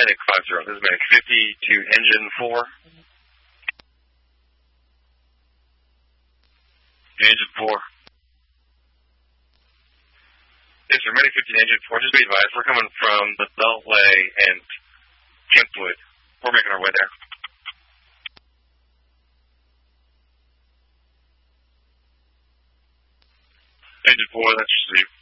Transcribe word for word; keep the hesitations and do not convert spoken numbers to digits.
Medic five zero. This is Medic fifty to Engine four. Engine four. Yes, sir. Medic fifty to Engine four. Just be advised, we're coming from the Beltway and Kentwood. We're making our way there. Engine four, that's you.